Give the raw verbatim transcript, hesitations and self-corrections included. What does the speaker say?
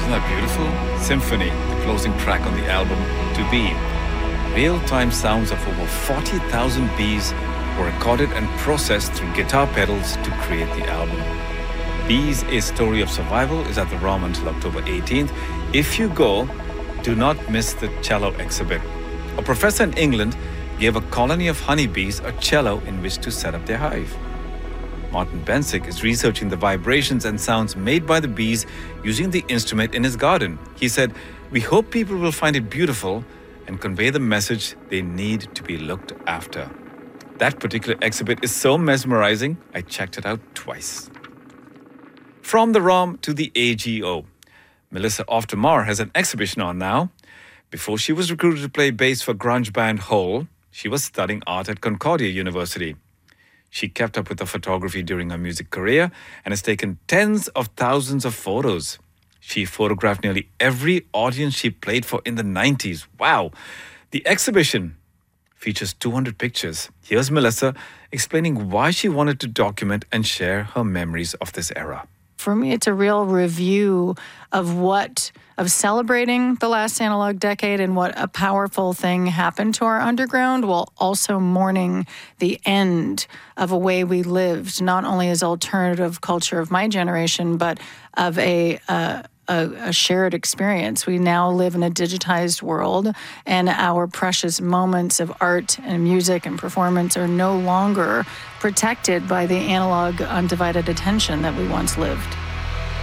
Isn't that beautiful? Symphony, the closing track on the album To Be. Real-time sounds of over forty thousand bees were recorded and processed through guitar pedals to create the album. Bees, A Story of Survival is at the ROM until October eighteenth. If you go, do not miss the cello exhibit. A professor in England gave a colony of honeybees a cello in which to set up their hive. Martin Bensick is researching the vibrations and sounds made by the bees using the instrument in his garden. He said, "We hope people will find it beautiful and convey the message they need to be looked after." That particular exhibit is so mesmerizing, I checked it out twice. From the ROM to the A G O. Melissa Auf der Maar has an exhibition on now. Before she was recruited to play bass for grunge band Hole, she was studying art at Concordia University. She kept up with her photography during her music career and has taken tens of thousands of photos. She photographed nearly every audience she played for in the nineties. Wow! The exhibition features two hundred pictures. Here's Melissa explaining why she wanted to document and share her memories of this era. For me, it's a real review of what, of celebrating the last analog decade and what a powerful thing happened to our underground, while also mourning the end of a way we lived, not only as alternative culture of my generation, but of a, uh, a, a shared experience. We now live in a digitized world, and our precious moments of art and music and performance are no longer protected by the analog, undivided attention that we once lived.